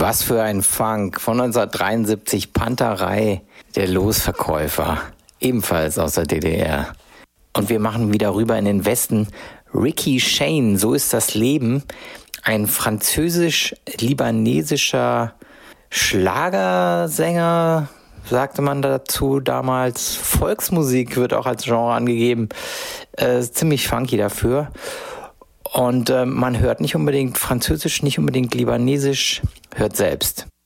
Was für ein Funk von 1973, Panterei, der Losverkäufer, ebenfalls aus der DDR. Und wir machen wieder rüber in den Westen. Ricky Shane, so ist das Leben, ein französisch-libanesischer Schlagersänger, sagte man dazu damals. Volksmusik wird auch als Genre angegeben, ziemlich funky dafür. Und man hört nicht unbedingt Französisch, nicht unbedingt Libanesisch, hört selbst.